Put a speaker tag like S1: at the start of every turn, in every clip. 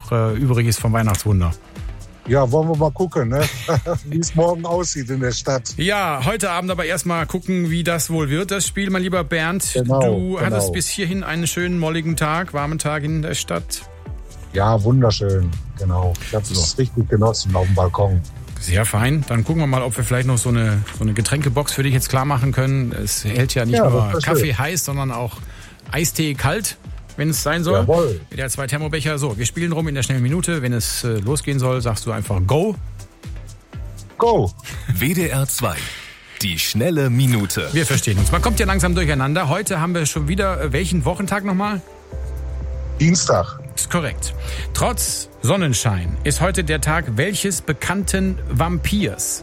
S1: noch übrig ist vom Weihnachtswunder.
S2: Ja, wollen wir mal gucken, ne? Wie es morgen aussieht in der Stadt.
S1: Ja, heute Abend aber erstmal gucken, wie das wohl wird, das Spiel, mein lieber Bernd. Du hattest bis hierhin einen schönen, molligen Tag, warmen Tag in der Stadt.
S2: Ja, wunderschön, genau. Ich habe es richtig genossen auf dem Balkon.
S1: Sehr fein. Dann gucken wir mal, ob wir vielleicht noch so eine Getränkebox für dich jetzt klar machen können. Es hält ja nicht nur Kaffee heiß, sondern auch Eistee kalt, wenn es sein soll.
S2: Jawohl.
S1: Wieder 2 Thermobecher. So, wir spielen rum in der schnellen Minute. Wenn es losgehen soll, sagst du einfach Go.
S2: Go.
S3: WDR 2. Die schnelle Minute.
S1: Wir verstehen uns. Man kommt ja langsam durcheinander. Heute haben wir schon wieder welchen Wochentag nochmal?
S2: Dienstag.
S1: Ist korrekt. Trotz Sonnenschein ist heute der Tag welches bekannten Vampirs?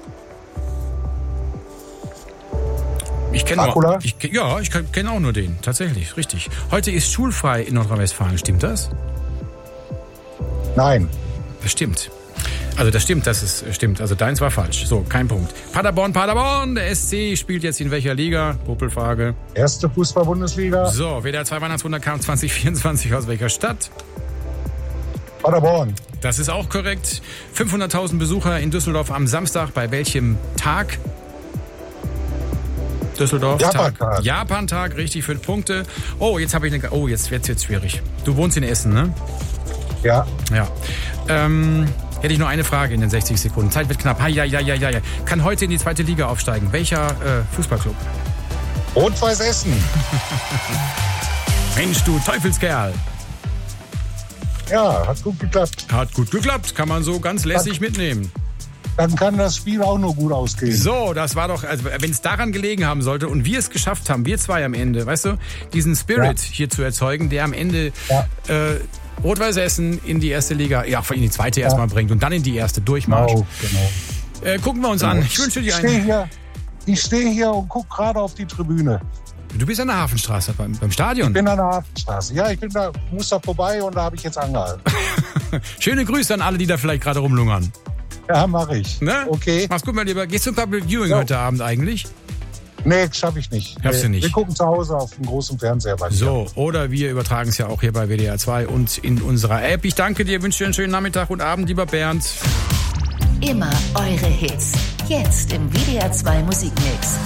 S1: Ich kenne auch nur den, tatsächlich, richtig. Heute ist schulfrei in Nordrhein-Westfalen, stimmt das?
S2: Nein.
S1: Das stimmt. Also das stimmt, stimmt. Also deins war falsch. So, kein Punkt. Paderborn, der SC spielt jetzt in welcher Liga? Popelfrage.
S2: Erste Fußball-Bundesliga.
S1: So, WDR 2 Weihnachtswunder kam 2024 aus welcher Stadt?
S2: Paderborn.
S1: Das ist auch korrekt. 500.000 Besucher in Düsseldorf am Samstag. Bei welchem Tag? Düsseldorf.
S2: Japan-Tag.
S1: Japan-Tag, richtig, 5 Punkte. Oh, jetzt habe ich eine. Oh, jetzt wird's schwierig. Du wohnst in Essen, ne?
S2: Ja.
S1: Ja. Hätte ich nur eine Frage in den 60 Sekunden. Zeit wird knapp. Ja. Kann heute in die 2. Liga aufsteigen. Welcher Fußballclub?
S2: Rot-Weiß Essen.
S1: Mensch, du Teufelskerl.
S2: Ja, hat gut geklappt.
S1: Hat gut geklappt. Kann man so ganz lässig mitnehmen.
S2: Dann kann das Spiel auch nur gut ausgehen.
S1: So, das war doch, also wenn es daran gelegen haben sollte und wir es geschafft haben, wir zwei am Ende, weißt du, diesen Spirit hier zu erzeugen, der am Ende Rot-Weiß Essen in die 1. Liga, in die 2. erstmal bringt und dann in die 1. durchmarscht.
S2: Genau.
S1: Gucken wir uns an. Ich wünsche dir
S2: Ich stehe hier und gucke gerade auf die Tribüne.
S1: Du bist an der Hafenstraße beim Stadion?
S2: Ich bin an der Hafenstraße. Ja, muss da vorbei und da habe ich jetzt angehalten.
S1: Schöne Grüße an alle, die da vielleicht gerade rumlungern.
S2: Ja, mache ich.
S1: Ne?
S2: Okay.
S1: Mach's gut, mein Lieber. Gehst du zum Public Viewing heute Abend eigentlich?
S2: Nee, schaffe ich nicht.
S1: Schaffst du nicht?
S2: Wir gucken zu Hause auf dem großen Fernseher bei mir.
S1: So, oder wir übertragen es ja auch hier bei WDR 2 und in unserer App. Ich danke dir, wünsche dir einen schönen Nachmittag und Abend, lieber Bernd.
S4: Immer eure Hits. Jetzt im WDR 2 Musikmix.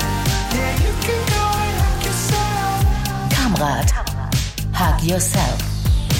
S4: Kamrat, Hug Yourself.